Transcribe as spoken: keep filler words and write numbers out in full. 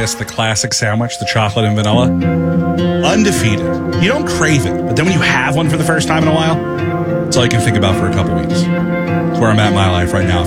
miss the classic sandwich, the chocolate and vanilla. Undefeated. You don't crave it, but then when you have one for the first time in a while, it's all you can think about for a couple weeks. It's where I'm at in my life right now.